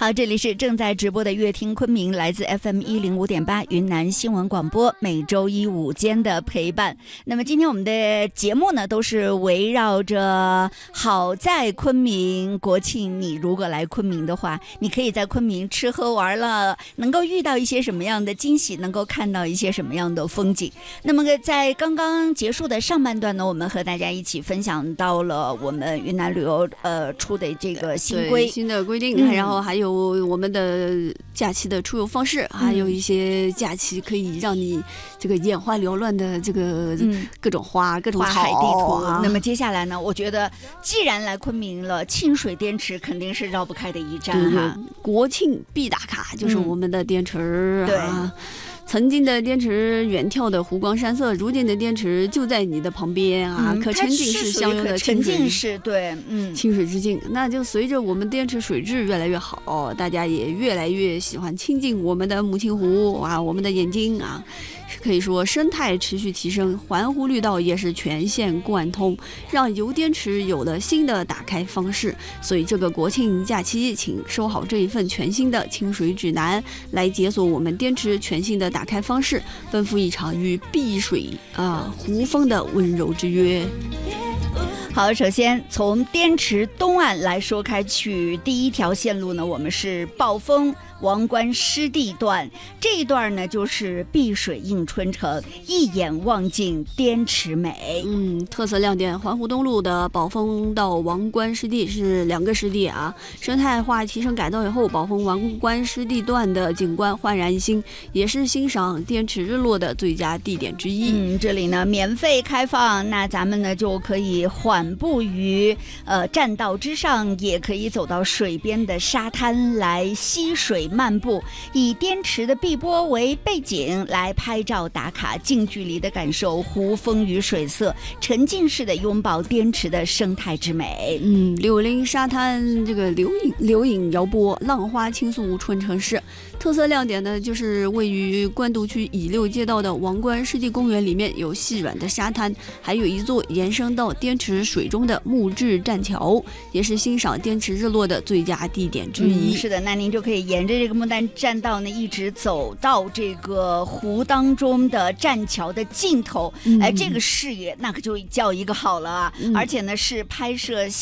好，这里是正在直播的乐听昆明，来自 FM105.8 云南新闻广播，每周一午间的陪伴。那么今天我们的节目呢，都是围绕着好在昆明国庆，你如果来昆明的话，你可以在昆明吃喝玩乐，能够遇到一些什么样的惊喜，能够看到一些什么样的风景。那么在刚刚结束的上半段呢，我们和大家一起分享到了我们云南旅游出的这个新的规定，然后还有我们的假期的出游方式，还有一些假期可以让你这个眼花缭乱的这个各种花、各种草、 海地图。那么接下来呢，我觉得既然来昆明了，清水滇池肯定是绕不开的一站哈。 国庆必打卡就是我们的滇池对。 曾经的滇池远眺的湖光山色，如今的滇池就在你的旁边啊，可沉浸式享用的沉浸式，对， 清水之境。那就随着我们滇池水质越来越好，大家也越来越喜欢亲近我们的母亲湖啊，我们的眼睛啊。可以说生态持续提升，环湖绿道也是全线贯通，让游滇池有了新的打开方式。所以这个国庆假期，请收好这一份全新的清水指南，来解锁我们滇池全新的打开方式，奔赴一场与碧水湖风的温柔之约。 好，首先从滇池东岸来说开去，第一条线路呢，我们是宝丰王关湿地段，这一段呢就是碧水映春城，一眼望尽滇池美。 特色亮点，环湖东路的宝丰到王关湿地是2个湿地啊，生态化提升改造以后，宝丰王关湿地段的景观焕然一新，也是欣赏滇池日落的最佳地点之一。 这里呢免费开放，那咱们呢就可以缓步于栈道之上，也可以走到水边的沙滩来溪水漫步，以滇池的碧波为背景来拍照打卡，近距离的感受湖风与水色，沉浸式的拥抱滇池的生态之美。 柳林沙滩这个柳影摇波，浪花倾诉春城市。特色亮点呢，就是位于官渡区乙六街道的王关湿地公园里面有细软的沙滩，还有一座延伸到滇池水中的木质栈桥，也是欣赏滇池日落的最佳地点之一。 是的，那您就可以沿着这个木栈道呢，一直走到这个湖当中的栈桥的尽头。这个视野那可就叫一个好了啊！而且呢是拍摄